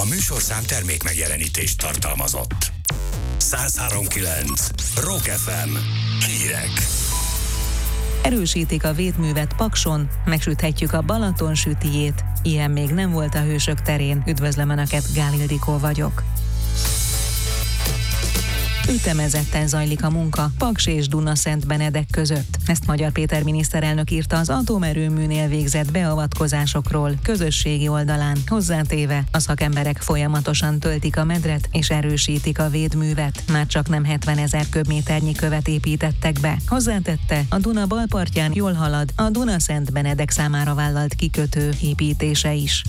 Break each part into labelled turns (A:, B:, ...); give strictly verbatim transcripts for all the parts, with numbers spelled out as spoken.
A: műsorszám termék megjelenítést tartalmazott. száz három kilenc Rock ef em hírek.
B: Erősítik a védművet Pakson, megsüthetjük a Balaton sütijét. Ilyen még nem volt a Hősök terén. Üdvözlöm Önöket, Gál Ildikó vagyok. Ütemezetten zajlik a munka Paks és Dunaszentbenedek között. Ezt Magyar Péter miniszterelnök írta az atomerőműnél végzett beavatkozásokról közösségi oldalán. Hozzátéve, a szakemberek folyamatosan töltik a medret és erősítik a védművet. Már csak nem hetvenezer köbméternyi követ építettek be. Hozzátette, a Duna balpartján jól halad a Dunaszentbenedek számára vállalt kikötő építése is.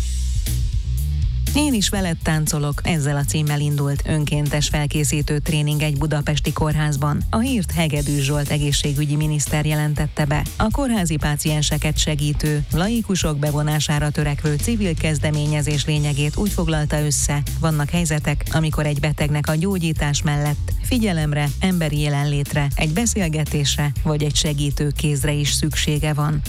B: Én is veled táncolok, ezzel a címmel indult önkéntes felkészítő tréning egy budapesti kórházban. A hírt Hegedűs Zsolt egészségügyi miniszter jelentette be. A kórházi pácienseket segítő, laikusok bevonására törekvő civil kezdeményezés lényegét úgy foglalta össze, vannak helyzetek, amikor egy betegnek a gyógyítás mellett figyelemre, emberi jelenlétre, egy beszélgetésre vagy egy segítő kézre is szüksége van.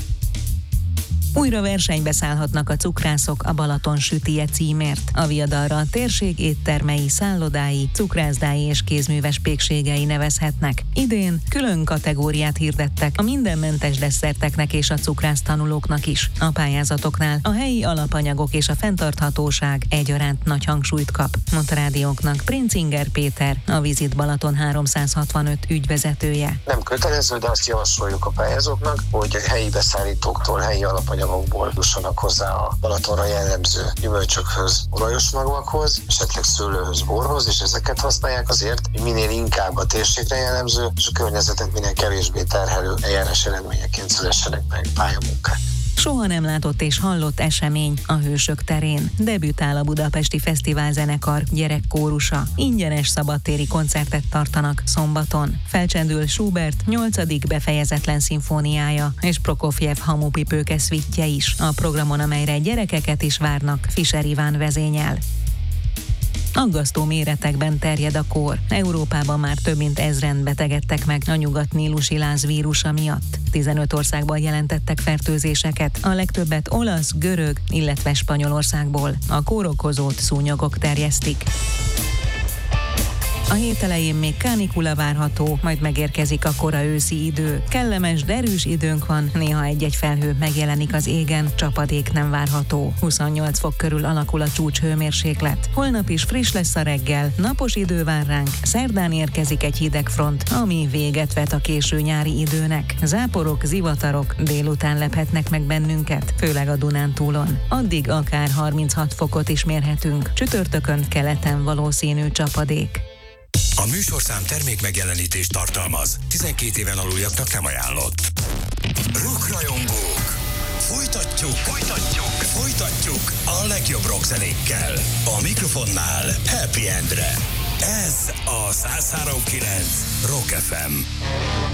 B: Újra versenybe szállhatnak a cukrászok a Balaton sütije címért. A viadalra a térség éttermei, szállodái, cukrászdái és kézműves pékségei nevezhetnek. Idén külön kategóriát hirdettek a mindenmentes desszerteknek és a cukrász tanulóknak is. A pályázatoknál a helyi alapanyagok és a fenntarthatóság egyaránt nagy hangsúlyt kap, mondta rádiónknak Princinger Péter, a Visit Balaton háromszázhatvanöt ügyvezetője.
C: Nem kötelező, de azt javasoljuk a pályázóknak, hogy helyi beszállítóktól, helyi alapanyagokból jussanak hozzá a Balatonra jellemző gyümölcsökhöz, olajos magvakhoz, esetleg szőlőhöz, borhoz, és ezeket használják azért, hogy minél inkább a térségre jellemző, és a környezetet minél kevésbé terhelő eljárás eredményeként szülessenek meg pályamunkák.
B: Soha nem látott és hallott esemény a Hősök terén. Debütál a Budapesti Fesztivál zenekar gyerekkórusa. Ingyenes szabadtéri koncertet tartanak szombaton. Felcsendül Schubert nyolcadik befejezetlen szimfóniája és Prokofjev hamupipőke szvittje is. A programon, amelyre gyerekeket is várnak, Fischer Iván vezényel. Aggasztó méretekben terjed a kór. Európában már több mint ezren betegedtek meg a nyugat-nílusi láz vírusa miatt. tizenöt országban jelentettek fertőzéseket, a legtöbbet olasz, görög, illetve Spanyolországból. A kórokozót szúnyogok terjesztik. A hét elején még kánikula várható, majd megérkezik a kora őszi idő. Kellemes, derűs időnk van, néha egy-egy felhő megjelenik az égen, csapadék nem várható. huszonnyolc fok körül alakul a csúcshőmérséklet. Holnap is friss lesz a reggel, napos idő vár ránk, szerdán érkezik egy hideg front, ami véget vet a késő nyári időnek. Záporok, zivatarok délután lephetnek meg bennünket, főleg a Dunántúlon. Addig akár harminchat fokot is mérhetünk, csütörtökön keleten valószínű csapadék.
A: A műsorszám termék megjelenítést tartalmaz. tizenkét éven aluljaknak nem ajánlott. Rockrajongók! Folytatjuk! Folytatjuk! Folytatjuk a legjobb rockzenékkel. A mikrofonnál Happy Endre. Ez a száz három kilenc Rock ef em.